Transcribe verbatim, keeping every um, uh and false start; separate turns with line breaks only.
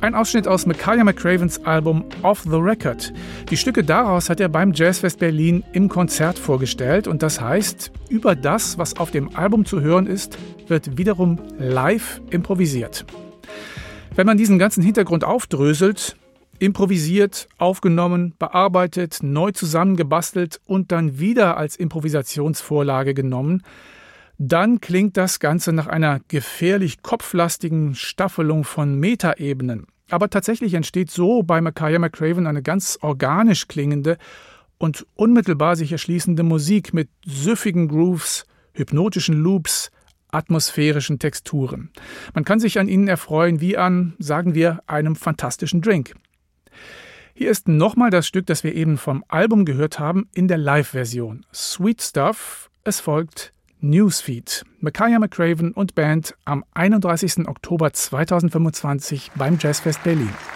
Ein Ausschnitt aus Makaya McCravens Album Off the Record. Die Stücke daraus hat er beim Jazzfest Berlin im Konzert vorgestellt. Und das heißt, über das, was auf dem Album zu hören ist, wird wiederum live improvisiert. Wenn man diesen ganzen Hintergrund aufdröselt, improvisiert, aufgenommen, bearbeitet, neu zusammengebastelt und dann wieder als Improvisationsvorlage genommen, dann klingt das Ganze nach einer gefährlich kopflastigen Staffelung von Metaebenen. Aber tatsächlich entsteht so bei Makaya McCraven eine ganz organisch klingende und unmittelbar sich erschließende Musik mit süffigen Grooves, hypnotischen Loops, atmosphärischen Texturen. Man kann sich an ihnen erfreuen wie an, sagen wir, einem fantastischen Drink. Hier ist nochmal das Stück, das wir eben vom Album gehört haben, in der Live-Version. Sweet Stuff, es folgt Newsfeed. Makaya McCraven und Band am einunddreißigsten Oktober zweitausendfünfundzwanzig beim Jazzfest Berlin.